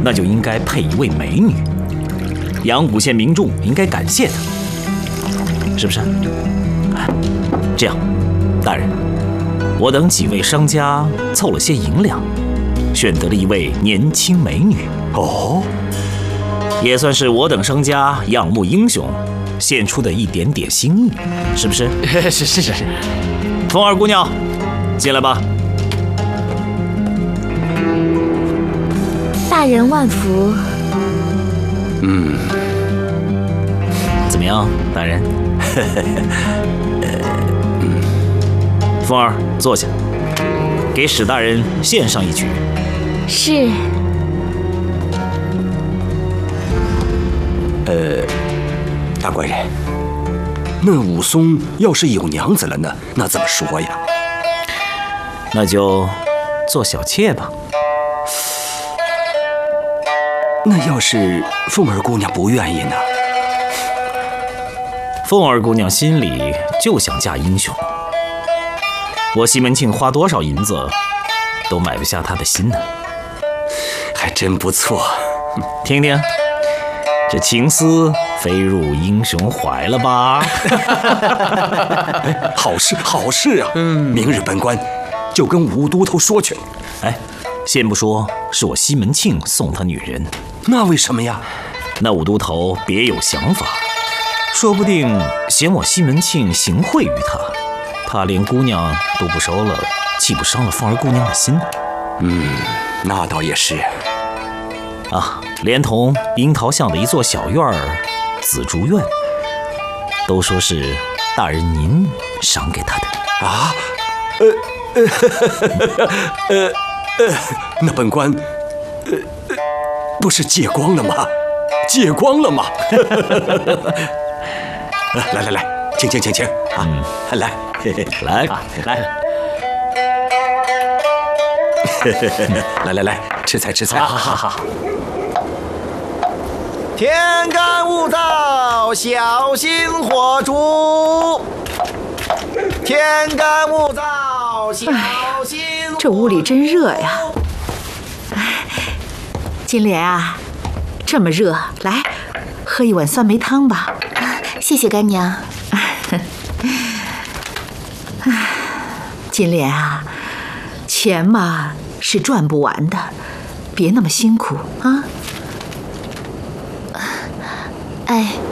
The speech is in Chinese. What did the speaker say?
那就应该配一位美女。阳谷县民众应该感谢他，是不是？这样，大人，我等几位商家凑了些银两，选得了一位年轻美女。 哦， 也算是我等商家仰慕英雄献出的一点点心意，是不是？ 是。 凤儿姑娘，进来吧。 大人万福。 怎么样，大人？凤儿，坐下，给史大人献上一曲。 是。 大官人，那武松要是有娘子了呢，那怎么说呀？ 那就做小妾吧。 那要是凤儿姑娘不愿意呢？ 凤儿姑娘心里就想嫁英雄，我西门庆花多少银子都买不下她的心呢。 还真不错。 听听，这情丝飞入英雄怀了吧？ 好事啊！明日本官就跟武都头说去。 先不说是我西门庆送他女人， 那为什么呀？ 那武都头别有想法，说不定嫌我西门庆行贿于他，他连姑娘都不收了，岂不伤了凤儿姑娘的心？ 那倒也是。 连同樱桃巷的一座小院儿紫竹院，都说是大人您赏给他的。 那本官不是借光了吗？借光了吗？来，请啊！来，来，吃菜。 好。 天干物燥，小心火烛。天干物燥，小心。 这屋里真热呀！金莲啊，这么热，来喝一碗酸梅汤吧。 谢谢干娘。 金莲啊，钱嘛是赚不完的，别那么辛苦啊。 哎。